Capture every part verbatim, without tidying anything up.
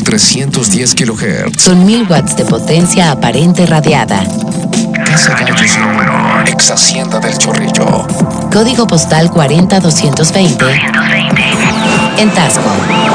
trescientos diez kilohertz. Son mil watts de potencia aparente radiada. Casa Gallos número, ex Hacienda del Chorrillo. Código postal cuarenta doscientos veinte. En Tasco.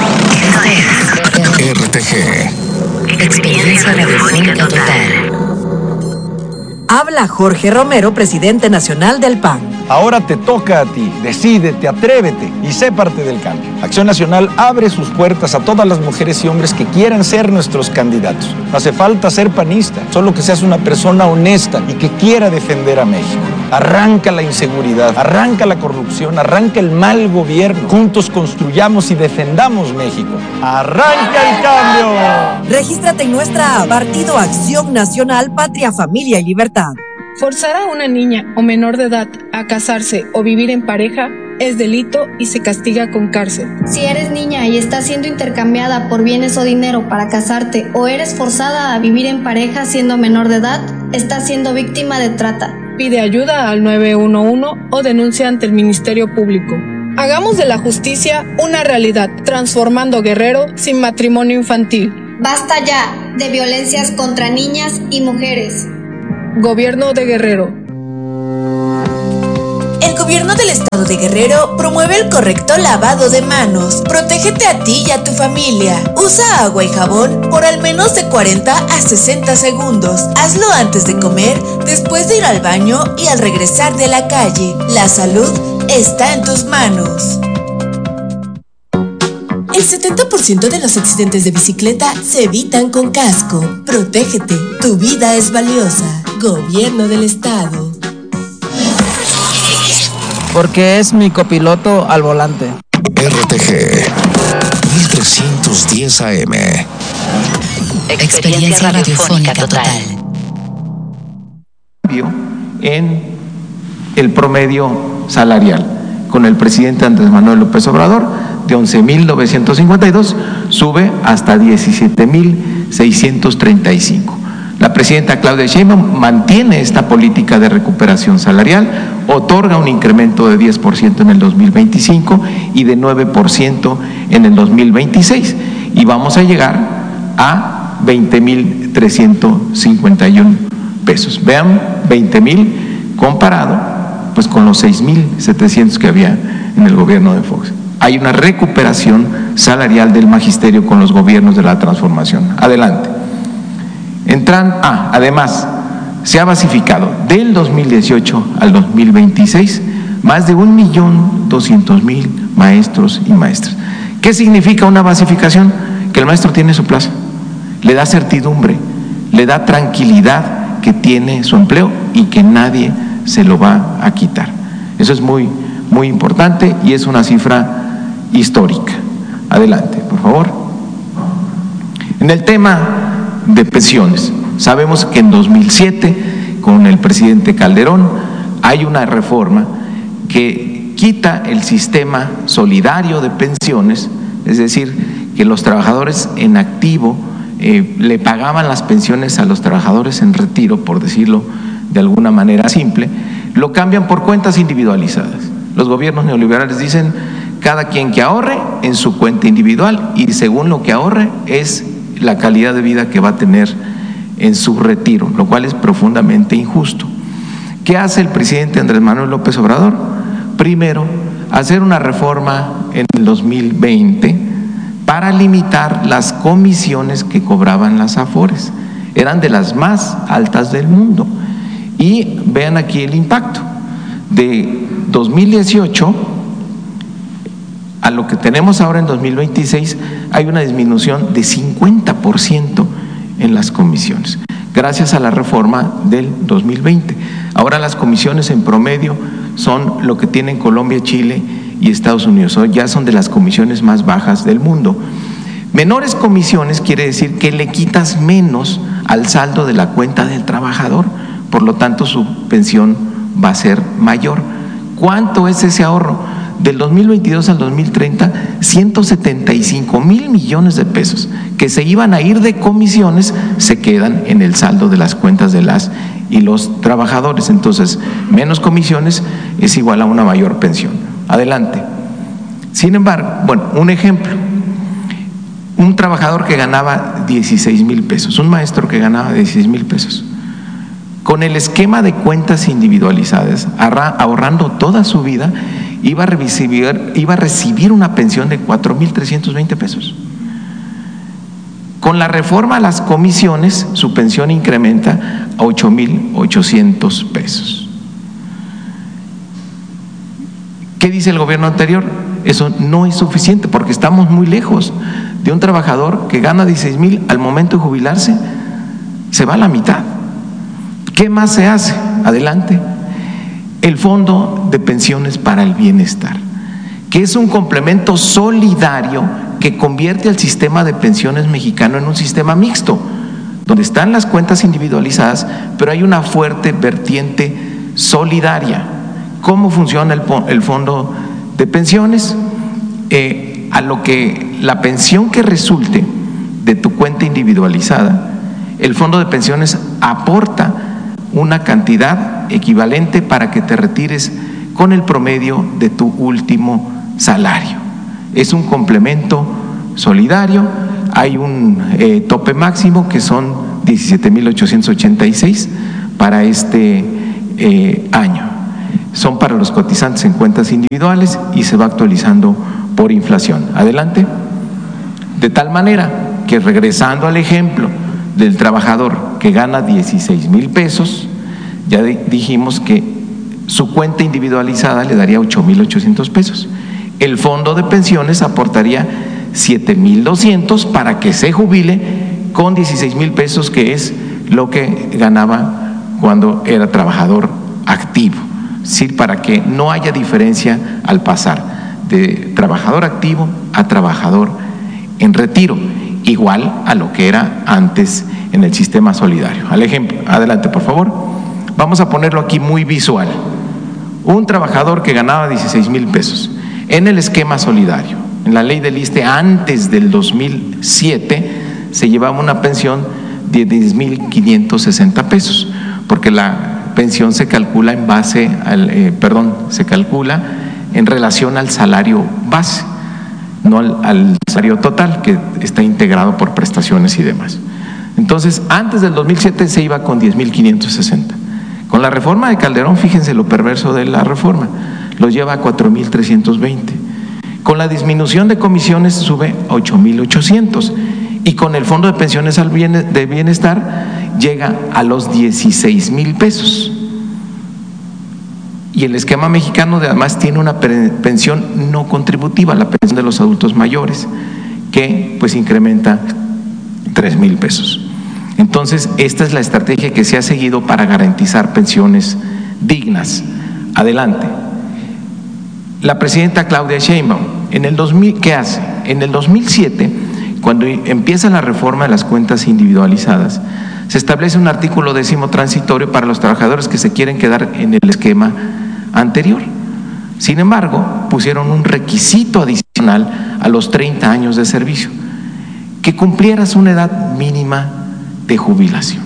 R T G. Experiencia radiofónica total. Habla Jorge Romero, presidente nacional del P A N. Ahora te toca a ti, decídete, atrévete y sé parte del cambio. Acción Nacional abre sus puertas a todas las mujeres y hombres que quieran ser nuestros candidatos. No hace falta ser panista, solo que seas una persona honesta y que quiera defender a México. Arranca la inseguridad, arranca la corrupción, arranca el mal gobierno. Juntos construyamos y defendamos México. ¡Arranca el cambio! Regístrate en nuestra app, Partido Acción Nacional, Patria, Familia y Libertad. Forzar a una niña o menor de edad a casarse o vivir en pareja es delito y se castiga con cárcel. Si eres niña y estás siendo intercambiada por bienes o dinero para casarte o eres forzada a vivir en pareja siendo menor de edad, estás siendo víctima de trata. Pide ayuda al nueve uno uno o denuncia ante el Ministerio Público. Hagamos de la justicia una realidad, transformando Guerrero sin matrimonio infantil. Basta ya de violencias contra niñas y mujeres. Gobierno de Guerrero. El gobierno del estado de Guerrero promueve el correcto lavado de manos. Protégete a ti y a tu familia. Usa agua y jabón por al menos de cuarenta a sesenta segundos. Hazlo antes de comer, después de ir al baño y al regresar de la calle. La salud está en tus manos. El setenta por ciento de los accidentes de bicicleta se evitan con casco. Protégete, tu vida es valiosa. Gobierno del estado. Porque es mi copiloto al volante. R T G mil trescientos diez A M. Experiencia radiofónica total. En el promedio salarial, con el presidente Andrés Manuel López Obrador, de once mil novecientos cincuenta y dos sube hasta diecisiete mil seiscientos treinta y cinco. La presidenta Claudia Sheinbaum mantiene esta política de recuperación salarial, otorga un incremento de diez por ciento en el dos mil veinticinco y de nueve por ciento en el dos mil veintiséis, y vamos a llegar a veinte mil trescientos cincuenta y uno pesos. Vean, veinte mil comparado pues con los seis mil setecientos que había en el gobierno de Fox. Hay una recuperación salarial del magisterio con los gobiernos de la transformación. Adelante. Entran, ah, además, se ha basificado del dos mil dieciocho al dos mil veintiséis más de un millón doscientos mil maestros y maestras. ¿Qué significa una basificación? Que el maestro tiene su plaza, le da certidumbre, le da tranquilidad que tiene su empleo y que nadie se lo va a quitar. Eso es muy, muy importante y es una cifra histórica. Adelante, por favor. En el tema de pensiones, sabemos que en dos mil siete, con el presidente Calderón, hay una reforma que quita el sistema solidario de pensiones, es decir, que los trabajadores en activo eh, le pagaban las pensiones a los trabajadores en retiro, por decirlo de alguna manera simple, lo cambian por cuentas individualizadas. Los gobiernos neoliberales dicen, cada quien que ahorre en su cuenta individual y según lo que ahorre es la calidad de vida que va a tener en su retiro, lo cual es profundamente injusto. ¿Qué hace el presidente Andrés Manuel López Obrador? Primero, hacer una reforma en el dos mil veinte para limitar las comisiones que cobraban las AFORES. Eran de las más altas del mundo. Y vean aquí el impacto. De dos mil dieciocho a lo que tenemos ahora en dos mil veintiséis hay una disminución de cincuenta por ciento en las comisiones, gracias a la reforma del dos mil veinte. Ahora las comisiones en promedio son lo que tienen Colombia, Chile y Estados Unidos, ya son de las comisiones más bajas del mundo. Menores comisiones quiere decir que le quitas menos al saldo de la cuenta del trabajador, por lo tanto su pensión va a ser mayor. ¿Cuánto es ese ahorro? Del dos mil veintidós al dos mil treinta, ciento setenta y cinco mil millones de pesos que se iban a ir de comisiones se quedan en el saldo de las cuentas de las y los trabajadores. Entonces, menos comisiones es igual a una mayor pensión. Adelante. Sin embargo, bueno, un ejemplo, un trabajador trabajador que ganaba dieciséis mil pesos, un maestro que ganaba dieciséis mil pesos, con el esquema de cuentas individualizadas, ahorrando toda su vida, iba a recibir, iba a recibir una pensión de cuatro mil trescientos veinte pesos. Con la reforma a las comisiones, su pensión incrementa a ocho mil ochocientos pesos. ¿Qué dice el gobierno anterior? Eso no es suficiente porque estamos muy lejos de un trabajador que gana dieciséis mil, al momento de jubilarse se va a la mitad. ¿Qué más se hace? Adelante. El Fondo de Pensiones para el Bienestar, que es un complemento solidario que convierte al sistema de pensiones mexicano en un sistema mixto, donde están las cuentas individualizadas, pero hay una fuerte vertiente solidaria. ¿Cómo funciona el, el Fondo de Pensiones? Eh, a lo que la pensión que resulte de tu cuenta individualizada, el Fondo de Pensiones aporta una cantidad equivalente para que te retires con el promedio de tu último salario. Es un complemento solidario, hay un eh, tope máximo que son diecisiete mil ochocientos ochenta y seis para este eh, año. Son para los cotizantes en cuentas individuales y se va actualizando por inflación. Adelante. De tal manera que, regresando al ejemplo del trabajador que gana dieciséis mil pesos, ya dijimos que su cuenta individualizada le daría ocho mil ochocientos pesos. El fondo de pensiones aportaría siete mil doscientos para que se jubile con dieciséis mil pesos, que es lo que ganaba cuando era trabajador activo. Sí, para que no haya diferencia al pasar de trabajador activo a trabajador en retiro, igual a lo que era antes en el sistema solidario. Al ejemplo, adelante por favor. Vamos a ponerlo aquí muy visual. Un trabajador que ganaba dieciséis mil pesos en el esquema solidario, en la ley del ISSSTE antes del dos mil siete, se llevaba una pensión de diez mil quinientos sesenta pesos, porque la pensión se calcula en base al, eh, perdón, se calcula en relación al salario base, no al, al salario total, que está integrado por prestaciones y demás. Entonces, antes del dos mil siete se iba con diez mil quinientos sesenta. Con la reforma de Calderón, fíjense lo perverso de la reforma, lo lleva a cuatro mil trescientos veinte. Con la disminución de comisiones sube a ocho mil ochocientos, y con el Fondo de Pensiones de Bienestar llega a los dieciséis mil pesos. Y el esquema mexicano además tiene una pensión no contributiva, la pensión de los adultos mayores, que pues incrementa tres mil pesos. Entonces, esta es la estrategia que se ha seguido para garantizar pensiones dignas. Adelante. La presidenta Claudia Sheinbaum, en el dos mil, ¿qué hace? En el dos mil siete, cuando empieza la reforma de las cuentas individualizadas, se establece un artículo décimo transitorio para los trabajadores que se quieren quedar en el esquema anterior. Sin embargo, pusieron un requisito adicional a los treinta años de servicio, que cumplieras una edad mínima de jubilación.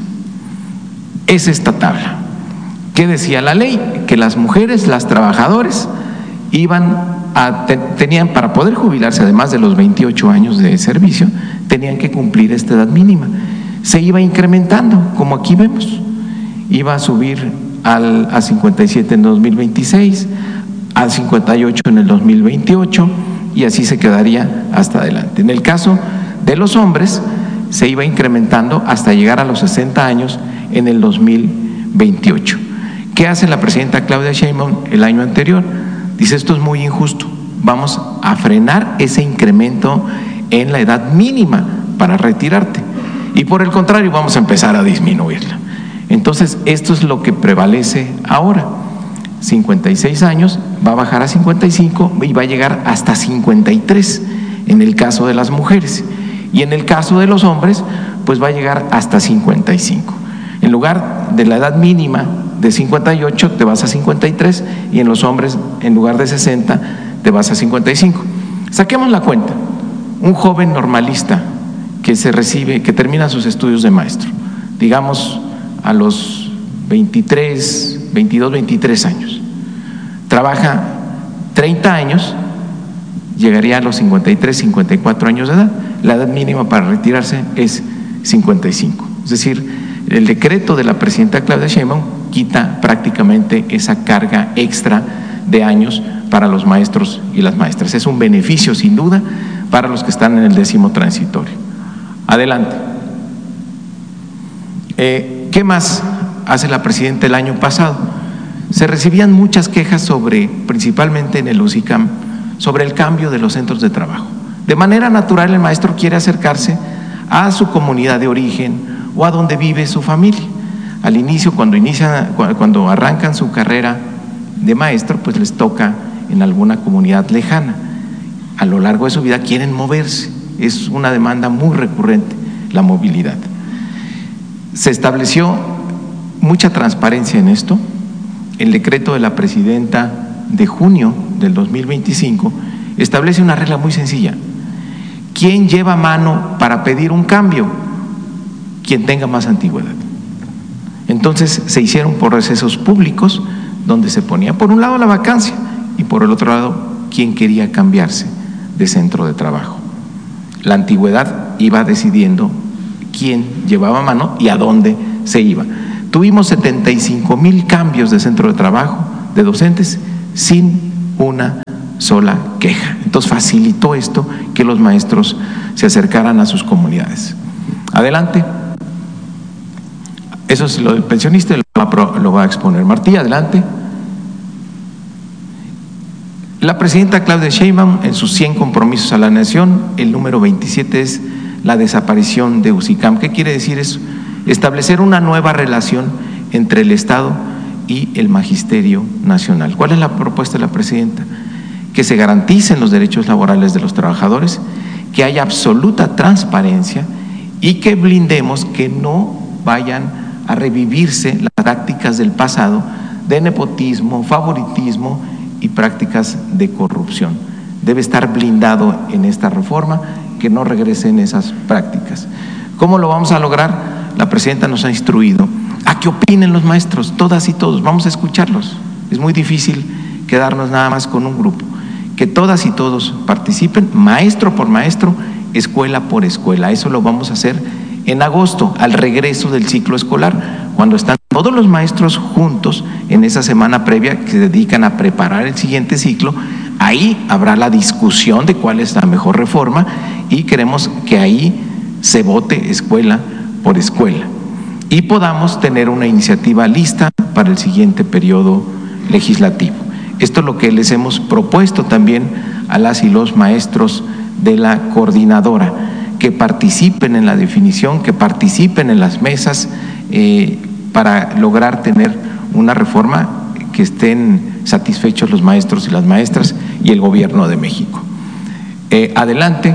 Es esta tabla. ¿Qué decía la ley? Que las mujeres, las trabajadoras, iban a, te, tenían para poder jubilarse, además de los veintiocho años de servicio, tenían que cumplir esta edad mínima. Se iba incrementando, como aquí vemos, iba a subir al, a cincuenta y siete en dos mil veintiséis, a cincuenta y ocho en el dos mil veintiocho, y así se quedaría hasta adelante. En el caso de los hombres, se iba incrementando hasta llegar a los sesenta años en el dos mil veintiocho. ¿Qué hace la presidenta Claudia Sheinbaum el año anterior? Dice: esto es muy injusto, vamos a frenar ese incremento en la edad mínima para retirarte, y por el contrario vamos a empezar a disminuirla. Entonces, esto es lo que prevalece ahora. cincuenta y seis años, va a bajar a cincuenta y cinco y va a llegar hasta cincuenta y tres en el caso de las mujeres, y en el caso de los hombres pues va a llegar hasta cincuenta y cinco. En lugar de la edad mínima de cincuenta y ocho te vas a cincuenta y tres, y en los hombres en lugar de sesenta te vas a cincuenta y cinco. Saquemos la cuenta. Un joven normalista que se recibe, que termina sus estudios de maestro, digamos a los veintitrés, veintidós, veintitrés años, trabaja treinta años, llegaría a los cincuenta y tres, cincuenta y cuatro años de edad, la edad mínima para retirarse es cincuenta y cinco. Es decir, el decreto de la presidenta Claudia Sheinbaum quita prácticamente esa carga extra de años para los maestros y las maestras. Es un beneficio sin duda para los que están en el décimo transitorio. Adelante. Eh, ¿Qué más hace la presidenta el año pasado? Se recibían muchas quejas sobre, principalmente en el UCICAM, sobre el cambio de los centros de trabajo. De manera natural el maestro quiere acercarse a su comunidad de origen o a donde vive su familia. Al inicio, cuando inician, cuando arrancan su carrera de maestro, pues les toca en alguna comunidad lejana. A lo largo de su vida quieren moverse, es una demanda muy recurrente la movilidad. Se estableció mucha transparencia en esto. El decreto de la presidenta de junio del dos mil veinticinco establece una regla muy sencilla. ¿Quién lleva mano para pedir un cambio? Quien tenga más antigüedad. Entonces se hicieron procesos públicos donde se ponía por un lado la vacancia y por el otro lado quién quería cambiarse de centro de trabajo. La antigüedad iba decidiendo quién llevaba mano y a dónde se iba. Tuvimos setenta y cinco mil cambios de centro de trabajo de docentes sin una sola queja. Entonces facilitó esto que los maestros se acercaran a sus comunidades. Adelante. Eso es lo del pensionista, lo va a, lo va a exponer Martí. Adelante. La presidenta Claudia Sheinbaum, en sus cien compromisos a la nación, el número veintisiete es la desaparición de UCICAM. ¿Qué quiere decir eso? Establecer una nueva relación entre el Estado y el Magisterio Nacional. ¿Cuál es la propuesta de la presidenta? Que se garanticen los derechos laborales de los trabajadores, que haya absoluta transparencia y que blindemos que no vayan a revivirse las prácticas del pasado de nepotismo, favoritismo y prácticas de corrupción. Debe estar blindado en esta reforma que no regresen esas prácticas. ¿Cómo lo vamos a lograr? La presidenta nos ha instruido a que opinen los maestros, todas y todos, vamos a escucharlos. Es muy difícil quedarnos nada más con un grupo. Que todas y todos participen, maestro por maestro, escuela por escuela. Eso lo vamos a hacer en agosto, al regreso del ciclo escolar, cuando están todos los maestros juntos en esa semana previa que se dedican a preparar el siguiente ciclo. Ahí habrá la discusión de cuál es la mejor reforma y queremos que ahí se vote escuela por escuela y podamos tener una iniciativa lista para el siguiente periodo legislativo. Esto es lo que les hemos propuesto también a las y los maestros de la coordinadora, que participen en la definición, que participen en las mesas eh, para lograr tener una reforma que estén satisfechos los maestros y las maestras y el gobierno de México. Eh, adelante.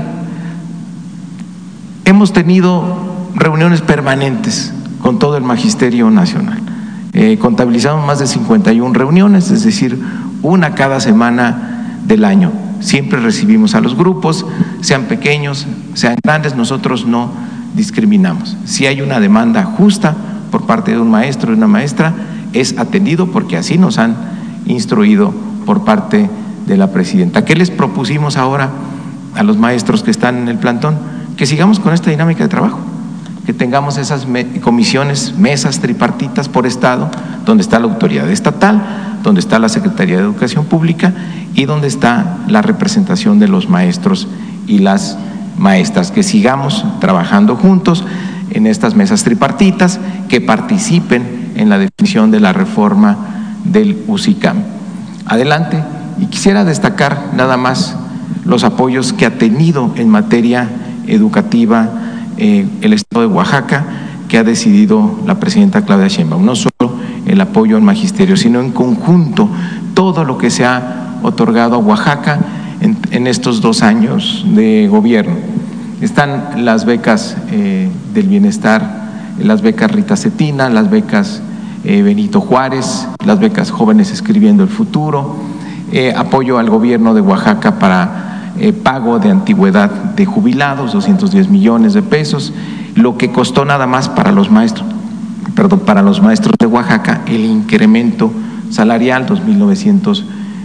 Hemos tenido reuniones permanentes con todo el Magisterio Nacional. Eh, contabilizamos más de cincuenta y una reuniones, es decir, una cada semana del año. Siempre recibimos a los grupos, sean pequeños, sean grandes, nosotros no discriminamos. Si hay una demanda justa por parte de un maestro o una maestra, es atendido porque así nos han instruido por parte de la presidenta. ¿Qué les propusimos ahora a los maestros que están en el plantón? Que sigamos con esta dinámica de trabajo, que tengamos esas me comisiones, mesas tripartitas por estado, donde está la autoridad estatal, donde está la Secretaría de Educación Pública y donde está la representación de los maestros y las maestras, que sigamos trabajando juntos en estas mesas tripartitas, que participen en la definición de la reforma del UCICAM. Adelante. Y quisiera destacar nada más los apoyos que ha tenido en materia educativa eh, el Estado de Oaxaca, que ha decidido la presidenta Claudia Sheinbaum. No solo el apoyo al magisterio, sino en conjunto todo lo que se ha otorgado a Oaxaca en, en estos dos años de gobierno. Están las becas eh, del bienestar, las becas Rita Cetina, las becas eh, Benito Juárez, las becas Jóvenes Escribiendo el Futuro, eh, apoyo al gobierno de Oaxaca para eh, pago de antigüedad de jubilados, doscientos diez millones de pesos, lo que costó nada más para los maestros, perdón, para los maestros de Oaxaca el incremento salarial, dos mil novecientos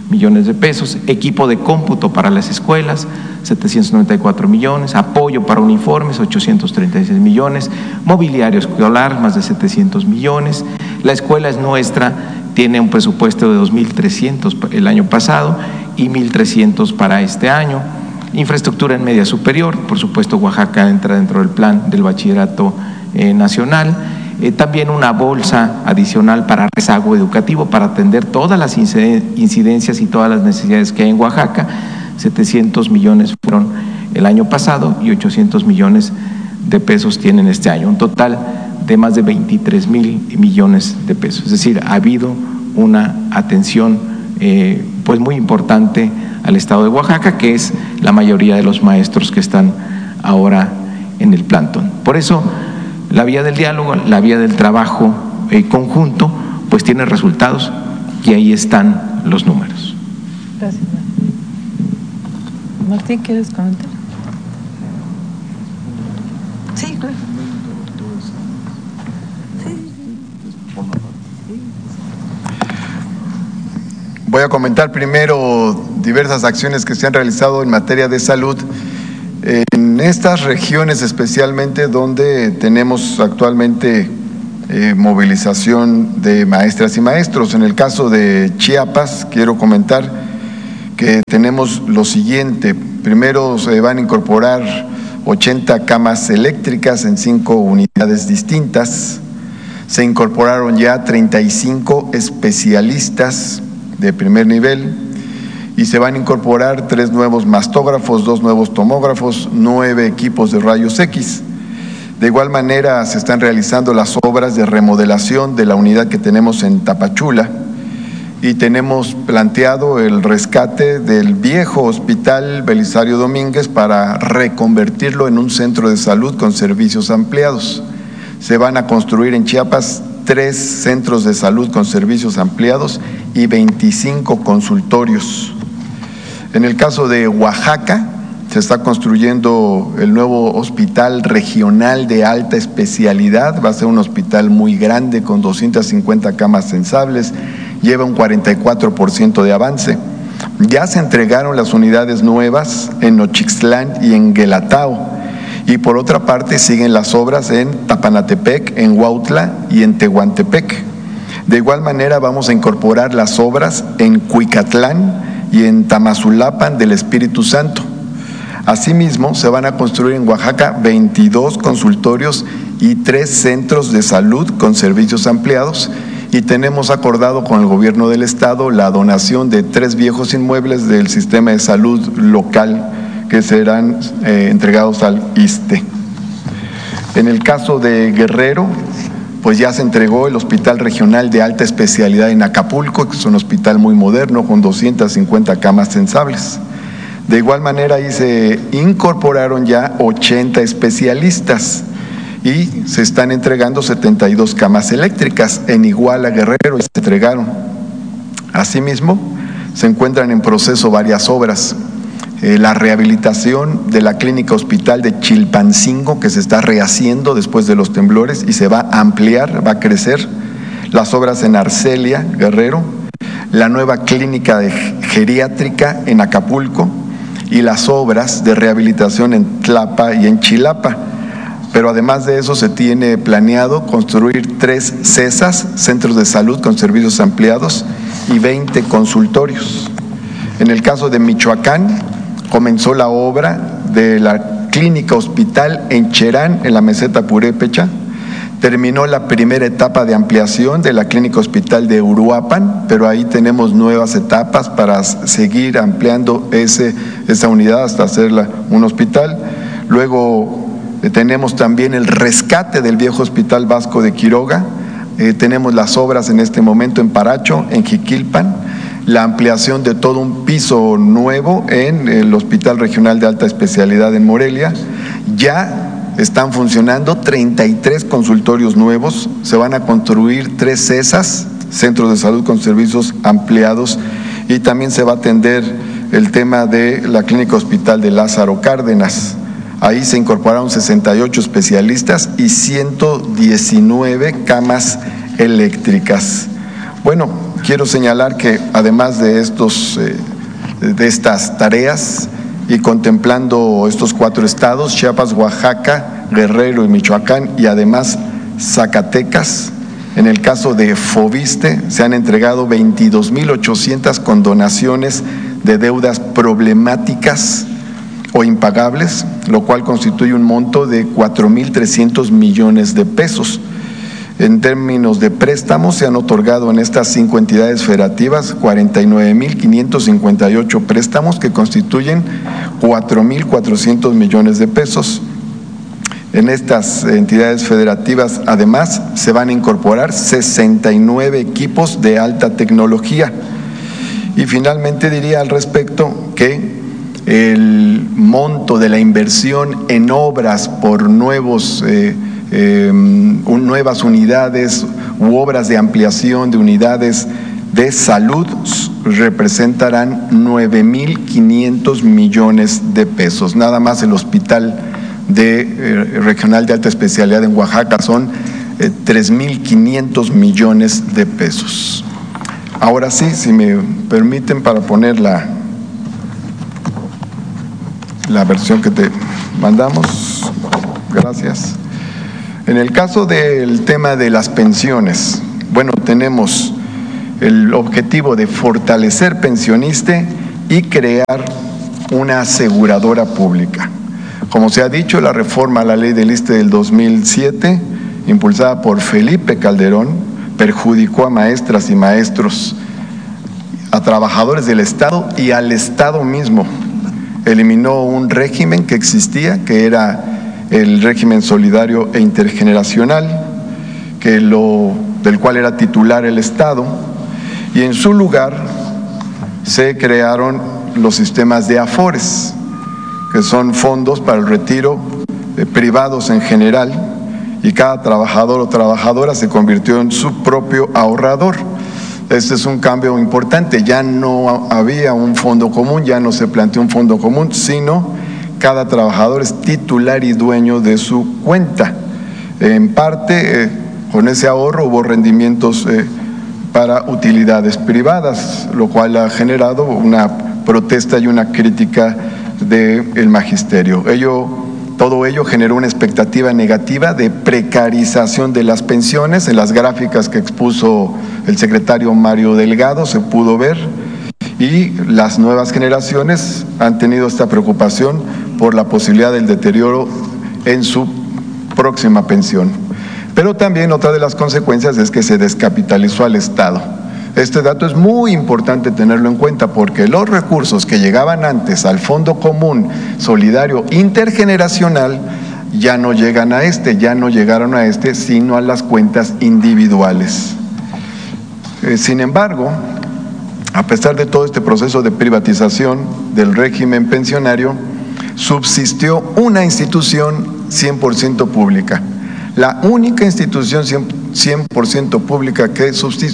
millones de pesos, equipo de cómputo para las escuelas, setecientos noventa y cuatro millones, apoyo para uniformes, ochocientos treinta y seis millones, mobiliario escolar, más de setecientos millones. La escuela es nuestra, tiene un presupuesto de dos mil trescientos el año pasado y mil trescientos para este año. Infraestructura en media superior, por supuesto Oaxaca entra dentro del plan del bachillerato eh, nacional. Eh, también una bolsa adicional para rezago educativo para atender todas las incidencias y todas las necesidades que hay en Oaxaca. setecientos millones fueron el año pasado y ochocientos millones de pesos tienen este año, un total de más de veintitrés mil millones de pesos. Es decir, ha habido una atención eh, pues muy importante al estado de Oaxaca, que es la mayoría de los maestros que están ahora en el plantón. Por eso, la vía del diálogo, la vía del trabajo eh, conjunto, pues tiene resultados y ahí están los números. Gracias. Martín, ¿quieres comentar? Sí, claro. Voy a comentar primero diversas acciones que se han realizado en materia de salud en estas regiones, especialmente donde tenemos actualmente eh, movilización de maestras y maestros. En el caso de Chiapas, quiero comentar que tenemos lo siguiente. Primero, se van a incorporar ochenta camas eléctricas en cinco unidades distintas. Se incorporaron ya treinta y cinco especialistas de primer nivel y se van a incorporar tres nuevos mastógrafos, dos nuevos tomógrafos, nueve equipos de rayos X. De igual manera, se están realizando las obras de remodelación de la unidad que tenemos en Tapachula y tenemos planteado el rescate del viejo Hospital Belisario Domínguez para reconvertirlo en un centro de salud con servicios ampliados. Se van a construir en Chiapas tres centros de salud con servicios ampliados y veinticinco consultorios. En el caso de Oaxaca, se está construyendo el nuevo Hospital Regional de Alta Especialidad. Va a ser un hospital muy grande con doscientas cincuenta camas sensables, lleva un cuarenta y cuatro por ciento de avance. Ya se entregaron las unidades nuevas en Nochixtlán y en Guelatao. Y por otra parte siguen las obras en Tapanatepec, en Huautla y en Tehuantepec. De igual manera vamos a incorporar las obras en Cuicatlán y en Tamazulapan del Espíritu Santo. Asimismo, se van a construir en Oaxaca veintidós consultorios y tres centros de salud con servicios ampliados, y tenemos acordado con el gobierno del estado la donación de tres viejos inmuebles del sistema de salud local que serán eh, entregados al ISSSTE. En el caso de Guerrero, pues ya se entregó el Hospital Regional de Alta Especialidad en Acapulco, que es un hospital muy moderno con doscientas cincuenta camas sensables. De igual manera, ahí se incorporaron ya ochenta especialistas y se están entregando setenta y dos camas eléctricas. En Iguala, Guerrero, y se entregaron. Asimismo, se encuentran en proceso varias obras. Eh, la rehabilitación de la clínica hospital de Chilpancingo, que se está rehaciendo después de los temblores y se va a ampliar, va a crecer. Las obras en Arcelia, Guerrero, la nueva clínica de geriátrica en Acapulco y las obras de rehabilitación en Tlapa y en Chilapa. Pero además de eso se tiene planeado construir tres CESAS, centros de salud con servicios ampliados, y veinte consultorios. En el caso de Michoacán, comenzó la obra de la clínica hospital en Cherán, en la meseta Purépecha. Terminó la primera etapa de ampliación de la clínica hospital de Uruapan, pero ahí tenemos nuevas etapas para seguir ampliando ese, esa unidad hasta hacerla un hospital. Luego eh, tenemos también el rescate del viejo Hospital Vasco de Quiroga. Eh, tenemos las obras en este momento en Paracho, en Jiquilpan, la ampliación de todo un piso nuevo en el Hospital Regional de Alta Especialidad en Morelia. Ya están funcionando treinta y tres consultorios nuevos, se van a construir tres CESAS, centros de salud con servicios ampliados, y también se va a atender el tema de la clínica hospital de Lázaro Cárdenas. Ahí se incorporaron sesenta y ocho especialistas y ciento diecinueve camas eléctricas. Bueno, quiero señalar que además de, estos, eh, de estas tareas y contemplando estos cuatro estados, Chiapas, Oaxaca, Guerrero y Michoacán, y además Zacatecas, en el caso de Foviste se han entregado veintidós mil ochocientas condonaciones de deudas problemáticas o impagables, lo cual constituye un monto de cuatro mil trescientos millones de pesos. En términos de préstamos, se han otorgado en estas cinco entidades federativas cuarenta y nueve mil quinientos cincuenta y ocho préstamos que constituyen cuatro mil cuatrocientos millones de pesos. En estas entidades federativas, además, se van a incorporar sesenta y nueve equipos de alta tecnología. Y finalmente diría al respecto que el monto de la inversión en obras por nuevos eh, Eh, nuevas unidades u obras de ampliación de unidades de salud representarán nueve mil quinientos millones de pesos. Nada más el hospital de, eh, regional de alta especialidad en Oaxaca son eh, tres mil quinientos millones de pesos. Ahora sí, si me permiten, para poner la, la versión que te mandamos. Gracias. En el caso del tema de las pensiones, bueno, tenemos el objetivo de fortalecer Pensioniste y crear una aseguradora pública. Como se ha dicho, la reforma a la ley del I S S S T E del dos mil siete, impulsada por Felipe Calderón, perjudicó a maestras y maestros, a trabajadores del Estado y al Estado mismo. Eliminó un régimen que existía, que era el régimen solidario e intergeneracional, que lo, del cual era titular el Estado, y en su lugar se crearon los sistemas de AFORES, que son fondos para el retiro eh, privados en general, y cada trabajador o trabajadora se convirtió en su propio ahorrador. Este es un cambio importante, ya no había un fondo común, ya no se planteó un fondo común, sino cada trabajador es titular y dueño de su cuenta. En parte, eh, con ese ahorro hubo rendimientos eh, para utilidades privadas, lo cual ha generado una protesta y una crítica del magisterio. Ello, todo ello generó una expectativa negativa de precarización de las pensiones. En las gráficas que expuso el secretario Mario Delgado se pudo ver, y las nuevas generaciones han tenido esta preocupación por la posibilidad del deterioro en su próxima pensión. Pero también otra de las consecuencias es que se descapitalizó al Estado. Este dato es muy importante tenerlo en cuenta, porque los recursos que llegaban antes al Fondo Común Solidario Intergeneracional ya no llegan a este, ya no llegaron a este, sino a las cuentas individuales. Eh, sin embargo, a pesar de todo este proceso de privatización del régimen pensionario, subsistió una institución cien por ciento pública. La única institución cien por ciento pública que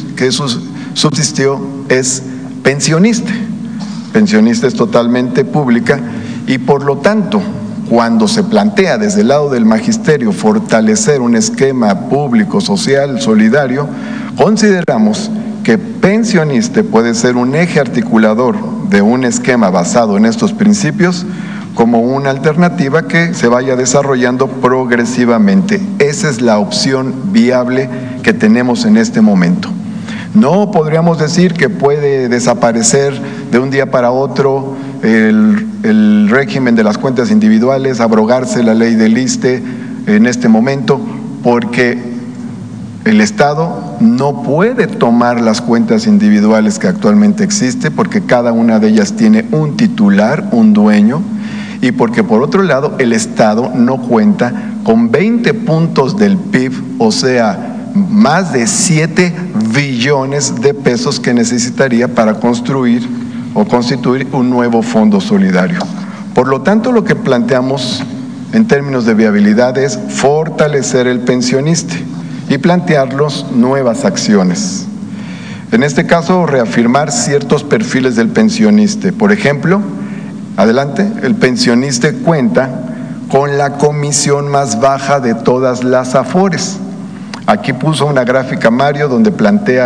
subsistió es Pensioniste. Pensioniste es totalmente pública, y por lo tanto, cuando se plantea desde el lado del magisterio fortalecer un esquema público, social, solidario, consideramos que Pensioniste puede ser un eje articulador de un esquema basado en estos principios, como una alternativa que se vaya desarrollando progresivamente. Esa es la opción viable que tenemos en este momento. No podríamos decir que puede desaparecer de un día para otro el, el régimen de las cuentas individuales, abrogarse la ley del I S S S T E en este momento, porque el Estado no puede tomar las cuentas individuales que actualmente existen, porque cada una de ellas tiene un titular, un dueño, y porque por otro lado el Estado no cuenta con veinte puntos del P I B, o sea, más de siete billones de pesos que necesitaría para construir o constituir un nuevo fondo solidario. Por lo tanto, lo que planteamos en términos de viabilidad es fortalecer el Pensioniste y plantearlos nuevas acciones. En este caso, reafirmar ciertos perfiles del pensionista. Por ejemplo, adelante, el pensionista cuenta con la comisión más baja de todas las AFORES. Aquí puso una gráfica Mario donde plantea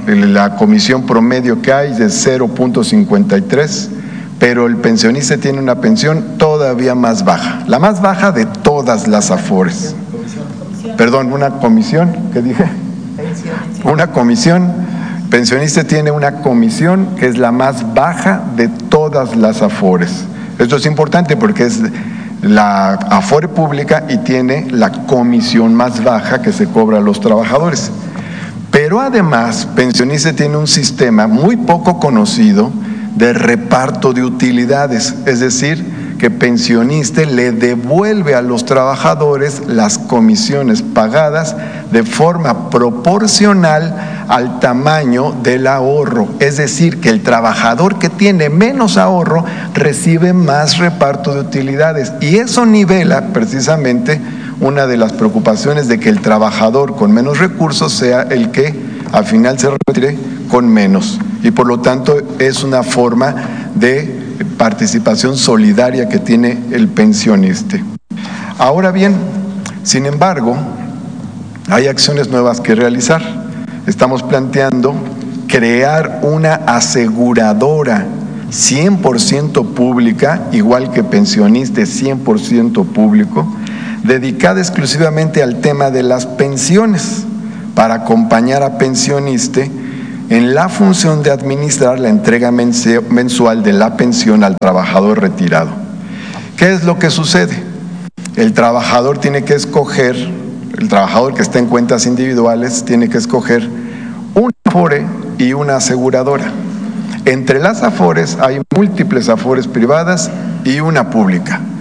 la comisión promedio que hay es de cero punto cincuenta y tres, pero el pensionista tiene una pensión todavía más baja, la más baja de todas las AFORES. Perdón, una comisión, ¿qué dije? Una comisión, pensionista tiene una comisión que es la más baja de todas las AFORES. Esto es importante porque es la AFORE pública y tiene la comisión más baja que se cobra a los trabajadores. Pero además, pensionista tiene un sistema muy poco conocido de reparto de utilidades, es decir, que pensionista le devuelve a los trabajadores las comisiones pagadas de forma proporcional al tamaño del ahorro, es decir, que el trabajador que tiene menos ahorro recibe más reparto de utilidades, y eso nivela precisamente una de las preocupaciones de que el trabajador con menos recursos sea el que al final se retire con menos, y por lo tanto es una forma de participación solidaria que tiene el pensionista. Ahora bien, sin embargo, hay acciones nuevas que realizar. Estamos planteando crear una aseguradora cien por ciento pública, igual que pensionista cien por ciento público, dedicada exclusivamente al tema de las pensiones, para acompañar a pensionista en la función de administrar la entrega mensual de la pensión al trabajador retirado. ¿Qué es lo que sucede? El trabajador tiene que escoger, el trabajador que está en cuentas individuales tiene que escoger una AFORE y una aseguradora. Entre las AFORES hay múltiples AFORES privadas y una pública.